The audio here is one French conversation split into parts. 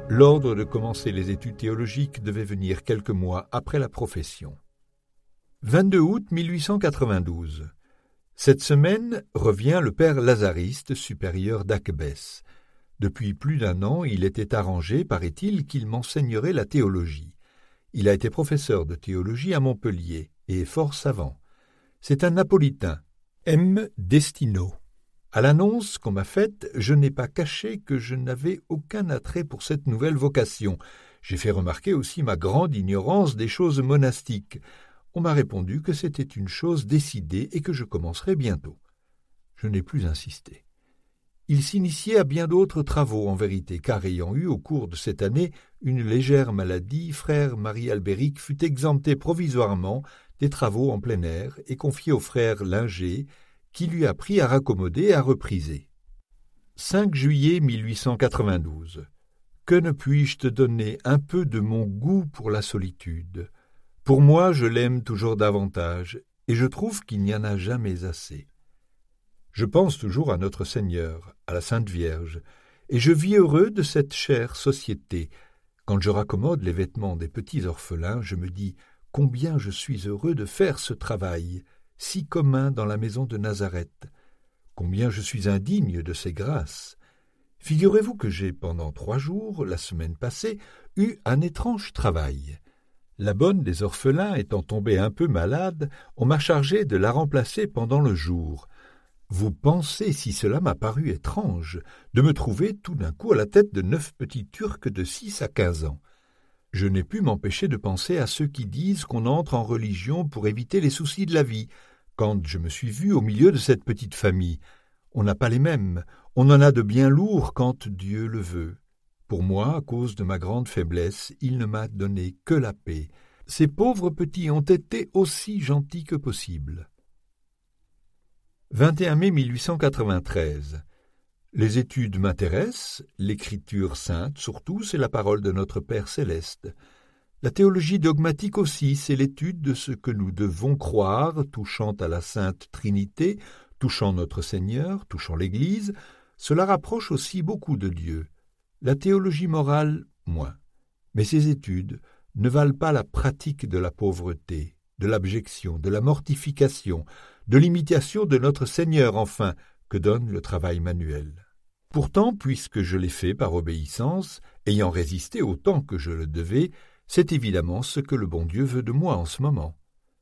L'ordre de commencer les études théologiques devait venir quelques mois après la profession. 22 août 1892. Cette semaine revient le père Lazariste, supérieur d'Aquebesse. Depuis plus d'un an, il était arrangé, paraît-il, qu'il m'enseignerait la théologie. Il a été professeur de théologie à Montpellier et est fort savant. C'est un napolitain, M. Destino. À l'annonce qu'on m'a faite, je n'ai pas caché que je n'avais aucun attrait pour cette nouvelle vocation. J'ai fait remarquer aussi ma grande ignorance des choses monastiques. On m'a répondu que c'était une chose décidée et que je commencerais bientôt. Je n'ai plus insisté. Il s'initiait à bien d'autres travaux, en vérité, car ayant eu au cours de cette année une légère maladie, frère Marie-Albéric fut exempté provisoirement des travaux en plein air et confié au frère Linger, qui lui apprit à raccommoder et à repriser. 5 juillet 1892. Que ne puis-je te donner un peu de mon goût pour la solitude? Pour moi, je l'aime toujours davantage, et je trouve qu'il n'y en a jamais assez. Je pense toujours à notre Seigneur, à la Sainte Vierge, et je vis heureux de cette chère société. Quand je raccommode les vêtements des petits orphelins, je me dis combien je suis heureux de faire ce travail, si commun dans la maison de Nazareth, combien je suis indigne de ses grâces. Figurez-vous que j'ai, pendant 3 jours, la semaine passée, eu un étrange travail. La bonne des orphelins étant tombée un peu malade, on m'a chargé de la remplacer pendant le jour. Vous pensez si cela m'a paru étrange, de me trouver tout d'un coup à la tête de 9 petits Turcs de 6 à 15 ans. Je n'ai pu m'empêcher de penser à ceux qui disent qu'on entre en religion pour éviter les soucis de la vie. Quand je me suis vu au milieu de cette petite famille, on n'a pas les mêmes, on en a de bien lourds quand Dieu le veut. Pour moi, à cause de ma grande faiblesse, il ne m'a donné que la paix. Ces pauvres petits ont été aussi gentils que possible. 21 mai 1893. Les études m'intéressent, l'écriture sainte surtout, c'est la parole de notre Père céleste. La théologie dogmatique aussi, c'est l'étude de ce que nous devons croire, touchant à la Sainte Trinité, touchant notre Seigneur, touchant l'Église. Cela rapproche aussi beaucoup de Dieu. La théologie morale, moins. Mais ces études ne valent pas la pratique de la pauvreté, de l'abjection, de la mortification, de l'imitation de notre Seigneur, enfin, que donne le travail manuel. Pourtant, puisque je l'ai fait par obéissance, ayant résisté autant que je le devais, c'est évidemment ce que le bon Dieu veut de moi en ce moment.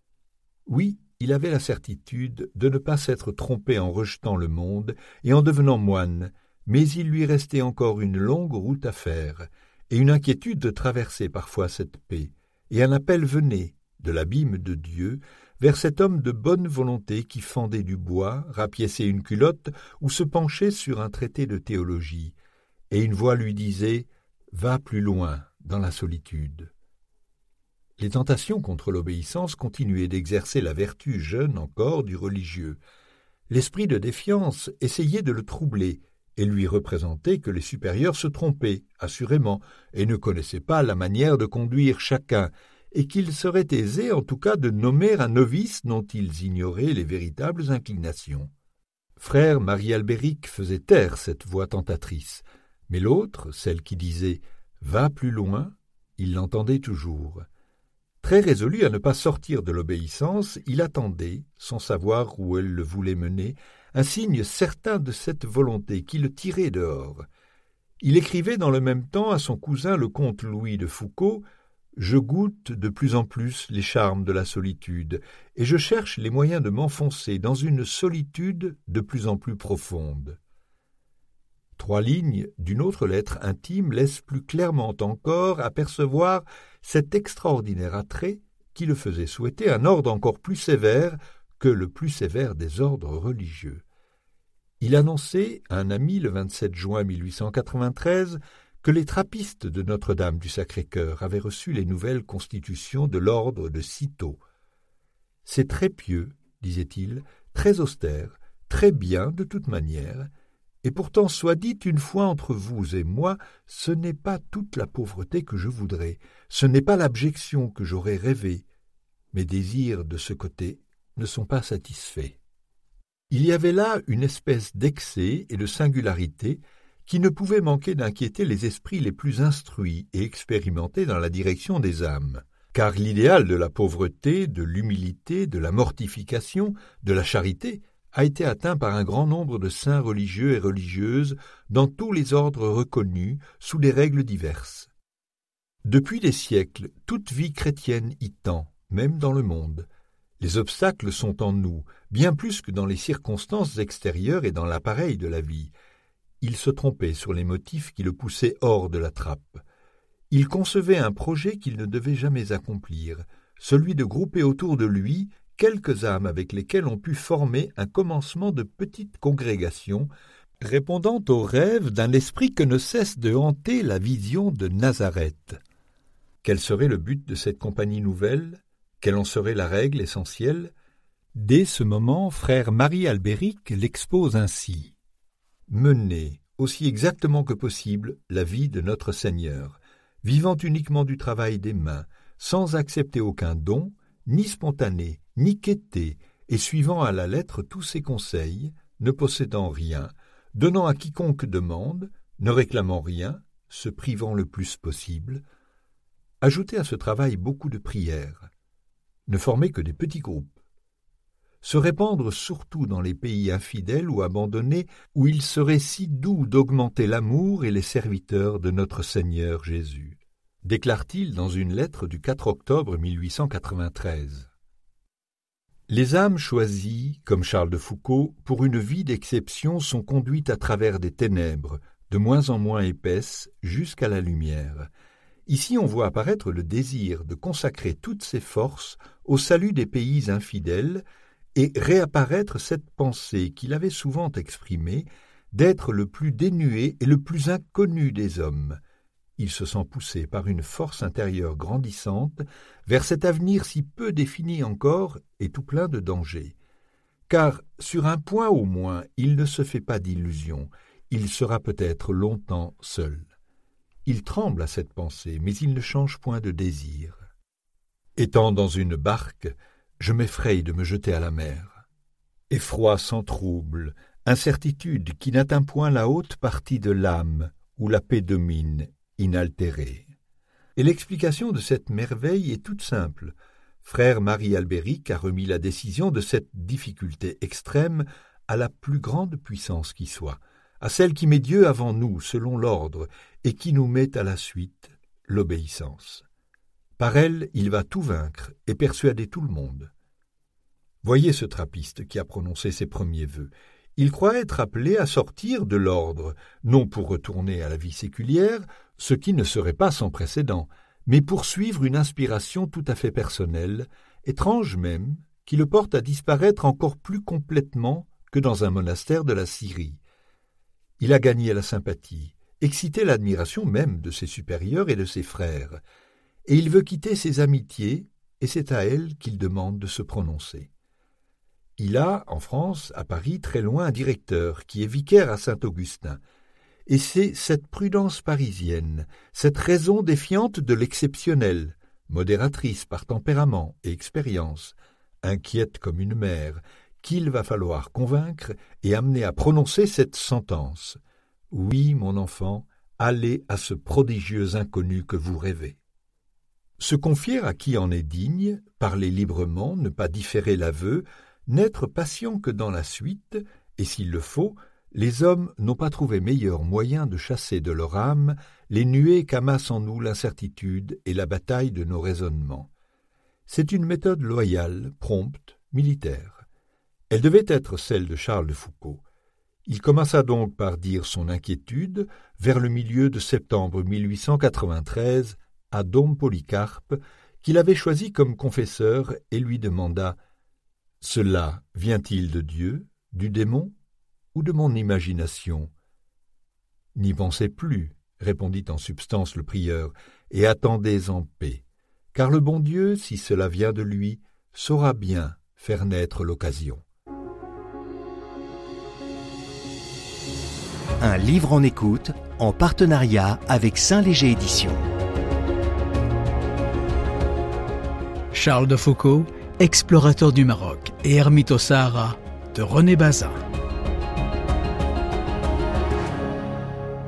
Oui, il avait la certitude de ne pas s'être trompé en rejetant le monde et en devenant moine, mais il lui restait encore une longue route à faire, et une inquiétude de traverser parfois cette paix, et un appel venait, de l'abîme de Dieu, vers cet homme de bonne volonté qui fendait du bois, rapiéçait une culotte ou se penchait sur un traité de théologie, et une voix lui disait « Va plus loin dans la solitude ». Les tentations contre l'obéissance continuaient d'exercer la vertu jeune encore du religieux. L'esprit de défiance essayait de le troubler et lui représentait que les supérieurs se trompaient, assurément, et ne connaissaient pas la manière de conduire chacun, et qu'il serait aisé en tout cas de nommer un novice dont ils ignoraient les véritables inclinations. Frère Marie-Albéric faisait taire cette voix tentatrice, mais l'autre, celle qui disait « Va plus loin », il l'entendait toujours. Très résolu à ne pas sortir de l'obéissance, il attendait, sans savoir où elle le voulait mener, un signe certain de cette volonté qui le tirait dehors. Il écrivait dans le même temps à son cousin le comte Louis de Foucauld « Je goûte de plus en plus les charmes de la solitude, et je cherche les moyens de m'enfoncer dans une solitude de plus en plus profonde. » 3 lignes d'une autre lettre intime laissent plus clairement encore apercevoir cet extraordinaire attrait qui le faisait souhaiter un ordre encore plus sévère que le plus sévère des ordres religieux. Il annonçait à un ami le 27 juin 1893 que les trappistes de Notre-Dame du Sacré-Cœur avaient reçu les nouvelles constitutions de l'ordre de Cîteaux. « C'est très pieux, disait-il, très austère, très bien de toute manière, et pourtant, soit dit une fois entre vous et moi, ce n'est pas toute la pauvreté que je voudrais, ce n'est pas l'abjection que j'aurais rêvée. Mes désirs de ce côté ne sont pas satisfaits. » Il y avait là une espèce d'excès et de singularité qui ne pouvait manquer d'inquiéter les esprits les plus instruits et expérimentés dans la direction des âmes. Car l'idéal de la pauvreté, de l'humilité, de la mortification, de la charité a été atteint par un grand nombre de saints religieux et religieuses dans tous les ordres reconnus, sous des règles diverses. Depuis des siècles, toute vie chrétienne y tend, même dans le monde. Les obstacles sont en nous, bien plus que dans les circonstances extérieures et dans l'appareil de la vie. Il se trompait sur les motifs qui le poussaient hors de la trappe. Il concevait un projet qu'il ne devait jamais accomplir, celui de grouper autour de lui quelques âmes avec lesquelles on put former un commencement de petite congrégation, répondant aux rêves d'un esprit que ne cesse de hanter la vision de Nazareth. Quel serait le but de cette compagnie nouvelle? Quelle en serait la règle essentielle? Dès ce moment, frère Marie Albéric l'expose ainsi. Mener, aussi exactement que possible, la vie de notre Seigneur, vivant uniquement du travail des mains, sans accepter aucun don, ni spontané, ni quêté, et suivant à la lettre tous ses conseils, ne possédant rien, donnant à quiconque demande, ne réclamant rien, se privant le plus possible. Ajoutez à ce travail beaucoup de prières. Ne former que des petits groupes. Se répandre surtout dans les pays infidèles ou abandonnés où il serait si doux d'augmenter l'amour et les serviteurs de notre Seigneur Jésus, déclare-t-il dans une lettre du 4 octobre 1893. Les âmes choisies, comme Charles de Foucauld, pour une vie d'exception sont conduites à travers des ténèbres, de moins en moins épaisses, jusqu'à la lumière. Ici on voit apparaître le désir de consacrer toutes ses forces au salut des pays infidèles et réapparaître cette pensée qu'il avait souvent exprimée d'être le plus dénué et le plus inconnu des hommes. Il se sent poussé par une force intérieure grandissante vers cet avenir si peu défini encore et tout plein de dangers. Car, sur un point au moins, il ne se fait pas d'illusions, il sera peut-être longtemps seul. Il tremble à cette pensée, mais il ne change point de désir. Étant dans une barque, je m'effraie de me jeter à la mer. Effroi sans trouble, incertitude qui n'atteint point la haute partie de l'âme, où la paix domine, inaltérée. Et l'explication de cette merveille est toute simple. Frère Marie Albéric a remis la décision de cette difficulté extrême à la plus grande puissance qui soit, à celle qui met Dieu avant nous, selon l'ordre, et qui nous met à la suite l'obéissance. Par elle, il va tout vaincre et persuader tout le monde. Voyez ce trappiste qui a prononcé ses premiers vœux. Il croit être appelé à sortir de l'ordre, non pour retourner à la vie séculière, ce qui ne serait pas sans précédent, mais pour suivre une inspiration tout à fait personnelle, étrange même, qui le porte à disparaître encore plus complètement que dans un monastère de la Syrie. Il a gagné la sympathie, excité l'admiration même de ses supérieurs et de ses frères, et il veut quitter ses amitiés, et c'est à elles qu'il demande de se prononcer. Il a, en France, à Paris, très loin, un directeur qui est vicaire à Saint-Augustin, et c'est cette prudence parisienne, cette raison défiante de l'exceptionnel, modératrice par tempérament et expérience, inquiète comme une mère, qu'il va falloir convaincre et amener à prononcer cette sentence. Oui, mon enfant, allez à ce prodigieux inconnu que vous rêvez. Se confier à qui en est digne, parler librement, ne pas différer l'aveu, n'être patient que dans la suite, et s'il le faut, les hommes n'ont pas trouvé meilleur moyen de chasser de leur âme les nuées qu'amassent en nous l'incertitude et la bataille de nos raisonnements. C'est une méthode loyale, prompte, militaire. Elle devait être celle de Charles de Foucauld. Il commença donc par dire son inquiétude vers le milieu de septembre 1893 à Dom Polycarpe, qu'il avait choisi comme confesseur, et lui demanda « Cela vient-il de Dieu, du démon ou de mon imagination ?» « N'y pensez plus, » répondit en substance le prieur, « et attendez en paix, car le bon Dieu, si cela vient de lui, saura bien faire naître l'occasion. » Un livre en écoute, en partenariat avec Saint-Léger Éditions. Charles de Foucauld, explorateur du Maroc, et ermite au Sahara, de René Bazin.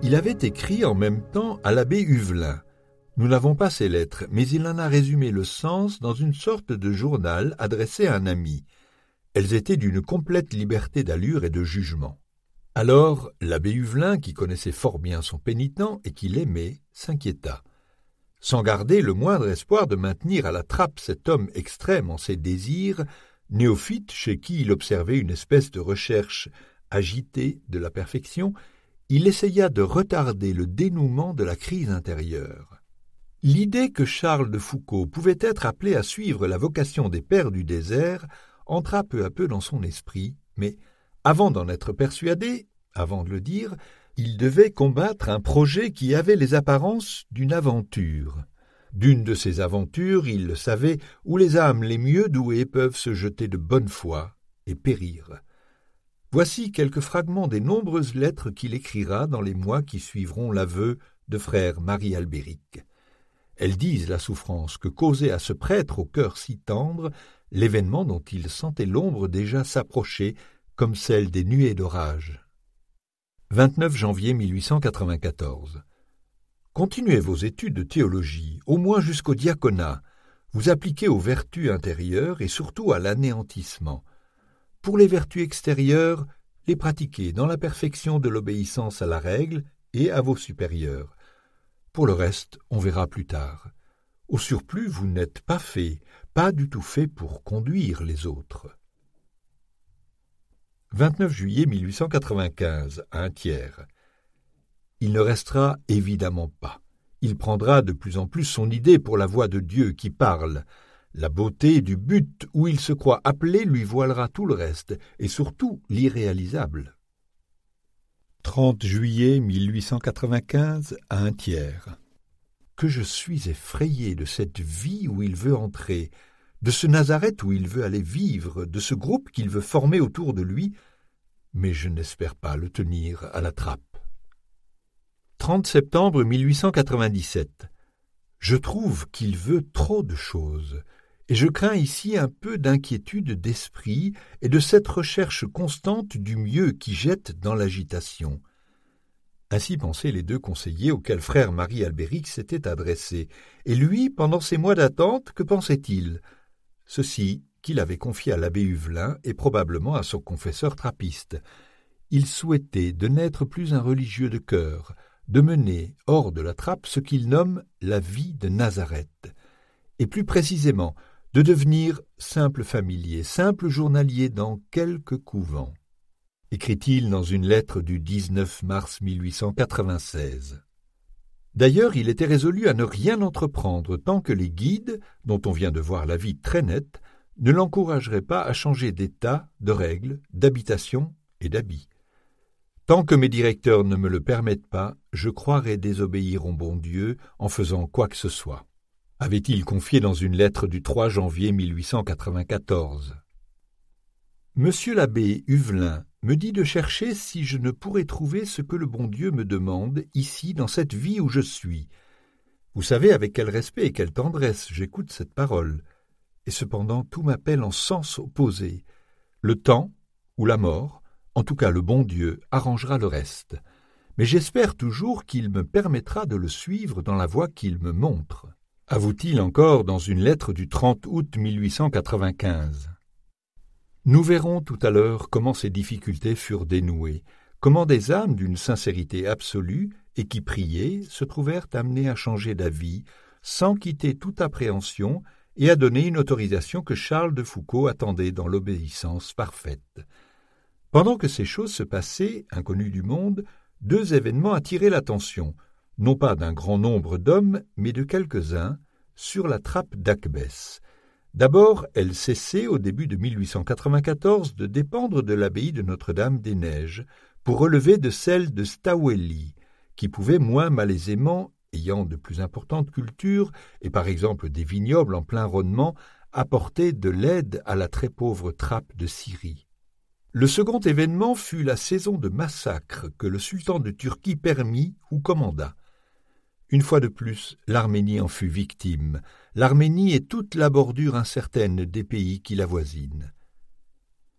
Il avait écrit en même temps à l'abbé Huvelin. Nous n'avons pas ces lettres, mais il en a résumé le sens dans une sorte de journal adressé à un ami. Elles étaient d'une complète liberté d'allure et de jugement. Alors, l'abbé Huvelin, qui connaissait fort bien son pénitent et qui l'aimait, s'inquiéta. Sans garder le moindre espoir de maintenir à la trappe cet homme extrême en ses désirs, néophyte chez qui il observait une espèce de recherche agitée de la perfection, il essaya de retarder le dénouement de la crise intérieure. L'idée que Charles de Foucauld pouvait être appelé à suivre la vocation des pères du désert entra peu à peu dans son esprit, mais avant d'en être persuadé, avant de le dire, il devait combattre un projet qui avait les apparences d'une aventure. D'une de ces aventures, il le savait, où les âmes les mieux douées peuvent se jeter de bonne foi et périr. Voici quelques fragments des nombreuses lettres qu'il écrira dans les mois qui suivront l'aveu de frère Marie Albéric. Elles disent la souffrance que causait à ce prêtre au cœur si tendre l'événement dont il sentait l'ombre déjà s'approcher comme celle des nuées d'orage. 29 janvier 1894. Continuez vos études de théologie, au moins jusqu'au diaconat. Vous appliquez aux vertus intérieures et surtout à l'anéantissement. Pour les vertus extérieures, les pratiquez dans la perfection de l'obéissance à la règle et à vos supérieurs. Pour le reste, on verra plus tard. Au surplus, vous n'êtes pas du tout fait pour conduire les autres. 29 juillet 1895, à 1/3. Il ne restera évidemment pas. Il prendra de plus en plus son idée pour la voix de Dieu qui parle. La beauté du but où il se croit appelé lui voilera tout le reste, et surtout l'irréalisable. 30 juillet 1895, à 1/3. Que je suis effrayé de cette vie où il veut entrer, de ce Nazareth où il veut aller vivre, de ce groupe qu'il veut former autour de lui, mais je n'espère pas le tenir à la trappe. 30 septembre 1897. Je trouve qu'il veut trop de choses, et je crains ici un peu d'inquiétude d'esprit et de cette recherche constante du mieux qui jette dans l'agitation. Ainsi pensaient les deux conseillers auxquels frère Marie Albéric s'était adressé. Et lui, pendant ces mois d'attente, que pensait-il? Ceci qu'il avait confié à l'abbé Huvelin et probablement à son confesseur trappiste. Il souhaitait de n'être plus un religieux de cœur, de mener hors de la trappe ce qu'il nomme la vie de Nazareth, et plus précisément de devenir simple familier, simple journalier dans quelque couvent, écrit-il dans une lettre du 19 mars 1896. D'ailleurs, il était résolu à ne rien entreprendre tant que les guides, dont on vient de voir l'avis très net, ne l'encourageraient pas à changer d'état, de règles, d'habitation et d'habits. Tant que mes directeurs ne me le permettent pas, je croirai désobéir au bon Dieu en faisant quoi que ce soit, avait-il confié dans une lettre du 3 janvier 1894. Monsieur l'abbé Huvelin me dit de chercher si je ne pourrais trouver ce que le bon Dieu me demande ici dans cette vie où je suis. Vous savez avec quel respect et quelle tendresse j'écoute cette parole, et cependant tout m'appelle en sens opposé. Le temps ou la mort, en tout cas le bon Dieu, arrangera le reste, mais j'espère toujours qu'il me permettra de le suivre dans la voie qu'il me montre, avoue-t-il encore dans une lettre du 30 août 1895. Nous verrons tout à l'heure comment ces difficultés furent dénouées, comment des âmes d'une sincérité absolue et qui priaient se trouvèrent amenées à changer d'avis, sans quitter toute appréhension et à donner une autorisation que Charles de Foucauld attendait dans l'obéissance parfaite. Pendant que ces choses se passaient, inconnues du monde, deux événements attiraient l'attention, non pas d'un grand nombre d'hommes, mais de quelques-uns, sur la trappe d'Akbès. D'abord, elle cessait au début de 1894 de dépendre de l'abbaye de Notre-Dame-des-Neiges pour relever de celle de Stawelly, qui pouvait moins malaisément, ayant de plus importantes cultures et par exemple des vignobles en plein rondement, apporter de l'aide à la très pauvre trappe de Syrie. Le second événement fut la saison de massacre que le sultan de Turquie permit ou commanda. Une fois de plus, l'Arménie en fut victime, l'Arménie et toute la bordure incertaine des pays qui l'avoisinent.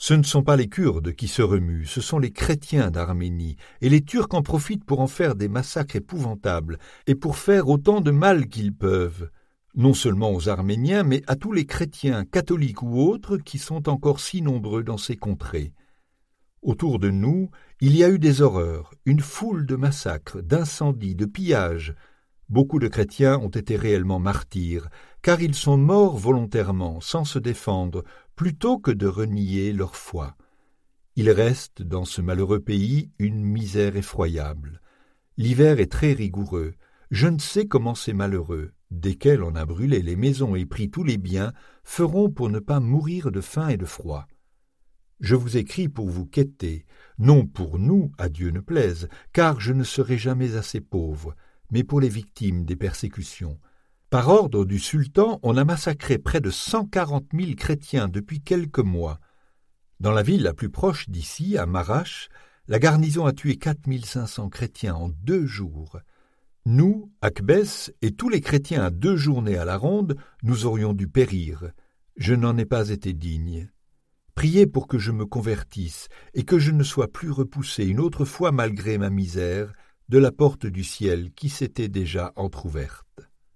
Ce ne sont pas les Kurdes qui se remuent, ce sont les chrétiens d'Arménie, et les Turcs en profitent pour en faire des massacres épouvantables, et pour faire autant de mal qu'ils peuvent, non seulement aux Arméniens, mais à tous les chrétiens, catholiques ou autres, qui sont encore si nombreux dans ces contrées. Autour de nous, il y a eu des horreurs, une foule de massacres, d'incendies, de pillages. Beaucoup de chrétiens ont été réellement martyrs, car ils sont morts volontairement, sans se défendre, plutôt que de renier leur foi. Il reste dans ce malheureux pays une misère effroyable. L'hiver est très rigoureux. Je ne sais comment ces malheureux, desquels on a brûlé les maisons et pris tous les biens, feront pour ne pas mourir de faim et de froid. Je vous écris pour vous quêter, non pour nous, à Dieu ne plaise, car je ne serai jamais assez pauvre, mais pour les victimes des persécutions. Par ordre du sultan, on a massacré près de 140 000 chrétiens depuis quelques mois. Dans la ville la plus proche d'ici, à Marash, la garnison a tué 4 500 chrétiens en 2 jours. Nous, Akbès, et tous les chrétiens à 2 journées à la ronde, nous aurions dû périr. Je n'en ai pas été digne. Priez pour que je me convertisse et que je ne sois plus repoussé une autre fois malgré ma misère de la porte du ciel qui s'était déjà entr'ouverte.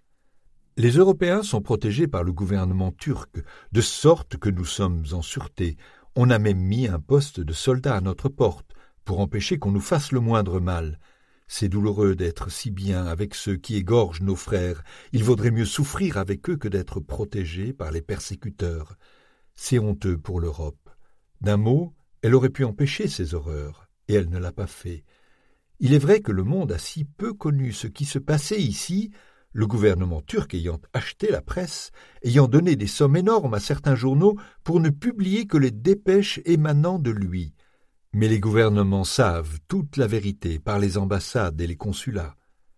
Les Européens sont protégés par le gouvernement turc, de sorte que nous sommes en sûreté. On a même mis un poste de soldats à notre porte pour empêcher qu'on nous fasse le moindre mal. C'est douloureux d'être si bien avec ceux qui égorgent nos frères. Il vaudrait mieux souffrir avec eux que d'être protégés par les persécuteurs. C'est honteux pour l'Europe. D'un mot, elle aurait pu empêcher ces horreurs, et elle ne l'a pas fait. Il est vrai que le monde a si peu connu ce qui se passait ici, le gouvernement turc ayant acheté la presse, ayant donné des sommes énormes à certains journaux pour ne publier que les dépêches émanant de lui. Mais les gouvernements savent toute la vérité par les ambassades et les consulats.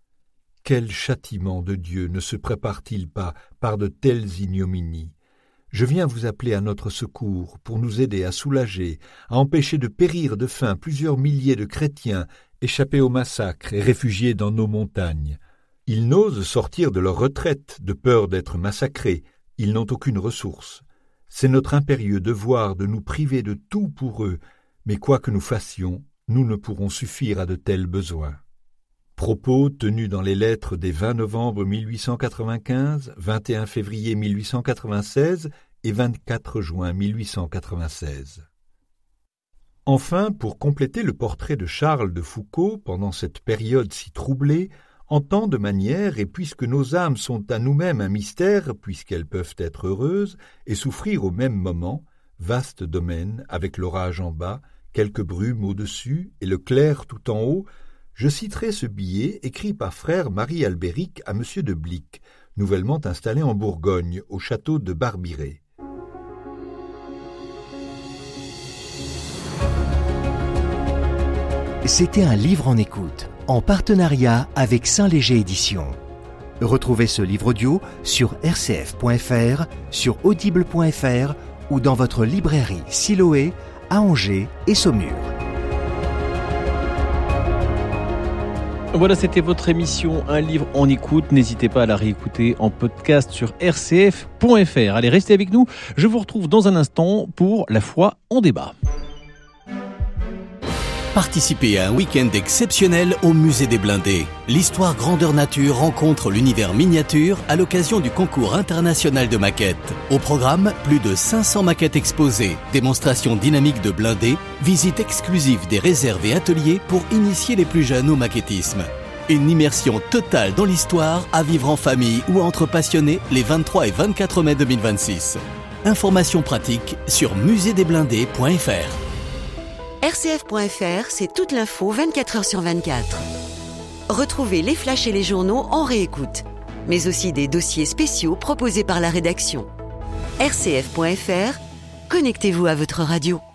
Quel châtiment de Dieu ne se prépare-t-il pas par de telles ignominies? Je viens vous appeler à notre secours pour nous aider à soulager, à empêcher de périr de faim plusieurs milliers de chrétiens échappés au massacre et réfugiés dans nos montagnes. Ils n'osent sortir de leur retraite de peur d'être massacrés, ils n'ont aucune ressource. C'est notre impérieux devoir de nous priver de tout pour eux, mais quoi que nous fassions, nous ne pourrons suffire à de tels besoins. Propos tenus dans les lettres des 20 novembre 1895, 21 février 1896 et 24 juin 1896. Enfin, pour compléter le portrait de Charles de Foucault pendant cette période si troublée, en tant de manière, et puisque nos âmes sont à nous-mêmes un mystère, puisqu'elles peuvent être heureuses et souffrir au même moment, vaste domaine, avec l'orage en bas, quelques brumes au-dessus et le clair tout en haut, je citerai ce billet écrit par frère Marie Albéric à M. de Blic, nouvellement installé en Bourgogne, au château de Barbiré. C'était un livre en écoute, en partenariat avec Saint-Léger Éditions. Retrouvez ce livre audio sur rcf.fr, sur audible.fr ou dans votre librairie Siloé, à Angers et Saumur. Voilà, c'était votre émission Un livre en écoute. N'hésitez pas à la réécouter en podcast sur rcf.fr. Allez, restez avec nous. Je vous retrouve dans un instant pour La foi en débat. Participez à un week-end exceptionnel au Musée des Blindés. L'histoire grandeur nature rencontre l'univers miniature à l'occasion du concours international de maquettes. Au programme, plus de 500 maquettes exposées, démonstrations dynamiques de blindés, visite exclusive des réserves et ateliers pour initier les plus jeunes au maquettisme. Une immersion totale dans l'histoire à vivre en famille ou entre passionnés les 23 et 24 mai 2026. Informations pratiques sur muséedesblindés.fr. RCF.fr, c'est toute l'info 24 heures sur 24. Retrouvez les flashs et les journaux en réécoute, mais aussi des dossiers spéciaux proposés par la rédaction. RCF.fr, connectez-vous à votre radio.